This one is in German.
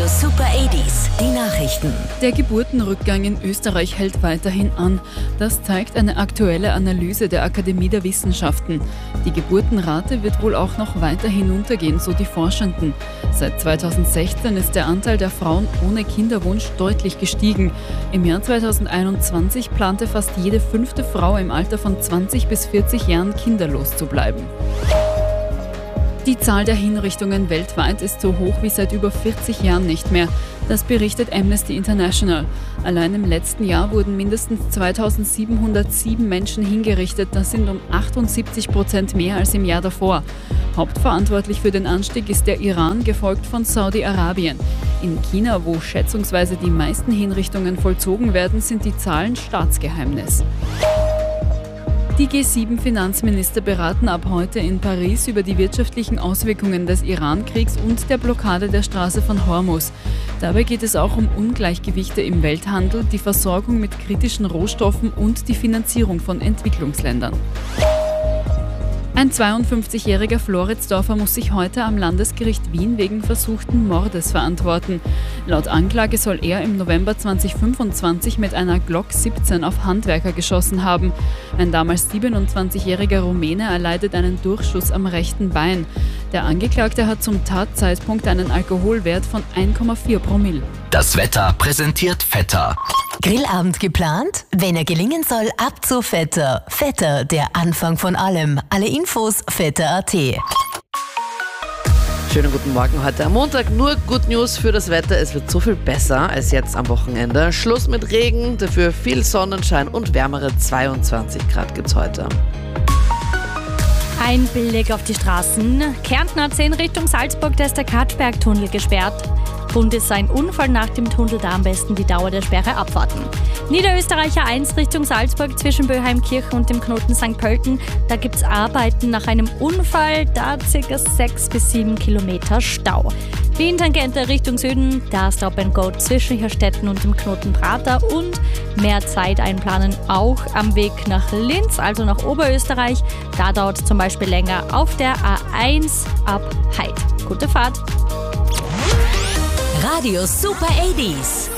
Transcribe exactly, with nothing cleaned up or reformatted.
Radio Super achtziger, die Nachrichten. Der Geburtenrückgang in Österreich hält weiterhin an. Das zeigt eine aktuelle Analyse der Akademie der Wissenschaften. Die Geburtenrate wird wohl auch noch weiter hinuntergehen, so die Forschenden. Seit zweitausendsechzehn ist der Anteil der Frauen ohne Kinderwunsch deutlich gestiegen. Im Jahr zweitausendeinundzwanzig plante fast jede fünfte Frau im Alter von zwanzig bis vierzig Jahren kinderlos zu bleiben. Die Zahl der Hinrichtungen weltweit ist so hoch wie seit über vierzig Jahren nicht mehr. Das berichtet Amnesty International. Allein im letzten Jahr wurden mindestens zweitausendsiebenhundertsieben Menschen hingerichtet. Das sind um achtundsiebzig Prozent mehr als im Jahr davor. Hauptverantwortlich für den Anstieg ist der Iran, gefolgt von Saudi-Arabien. In China, wo schätzungsweise die meisten Hinrichtungen vollzogen werden, sind die Zahlen Staatsgeheimnis. Die G sieben Finanzminister beraten ab heute in Paris über die wirtschaftlichen Auswirkungen des Iran-Kriegs und der Blockade der Straße von Hormuz. Dabei geht es auch um Ungleichgewichte im Welthandel, die Versorgung mit kritischen Rohstoffen und die Finanzierung von Entwicklungsländern. Ein zweiundfünfzigjähriger Floridsdorfer muss sich heute am Landesgericht Wien wegen versuchten Mordes verantworten. Laut Anklage soll er im November zweitausendfünfundzwanzig mit einer Glock siebzehn auf Handwerker geschossen haben. Ein damals siebenundzwanzigjähriger Rumäne erleidet einen Durchschuss am rechten Bein. Der Angeklagte hat zum Tatzeitpunkt einen Alkoholwert von eins Komma vier Promille. Das Wetter präsentiert Vetter. Grillabend geplant? Wenn er gelingen soll, ab zu Vetter. Vetter, der Anfang von allem. Alle Infos vetter punkt at. Schönen guten Morgen heute am Montag. Nur Good News für das Wetter. Es wird so viel besser als jetzt am Wochenende. Schluss mit Regen, dafür viel Sonnenschein und wärmere zweiundzwanzig Grad gibt's heute. Ein Blick auf die Straßen. Kärnten A zehn Richtung Salzburg, da ist der Katschberg-Tunnel gesperrt. Grund ist ein Unfall nach dem Tunnel, da am besten die Dauer der Sperre abwarten. Niederösterreicher eins Richtung Salzburg zwischen Böheimkirchen und dem Knoten Sankt Pölten. Da gibt es Arbeiten nach einem Unfall, da ca. sechs bis sieben Kilometer Stau. Wien-Tangente Richtung Süden, da Stop and Go zwischen Hirstetten und dem Knoten Prater und mehr Zeit einplanen auch am Weg nach Linz, also nach Oberösterreich. Da dauert es zum Beispiel länger auf der A eins ab Heid. Gute Fahrt! Radio Super achtziger.